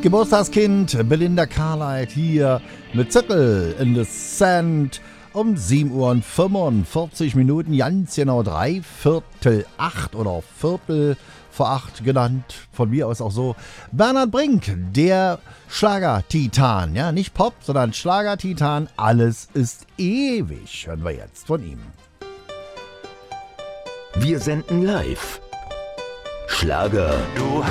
Geburtstagskind Belinda Carlisle hier mit Zirkel in the Sand um 7:45 Uhr, ganz genau 7:45 oder Viertel vor 8 genannt, von mir aus auch so. Bernhard Brink, der Schlager-Titan, ja, nicht Pop, sondern Schlager-Titan, alles ist ewig, hören wir jetzt von ihm. Wir senden live. Schlager. Du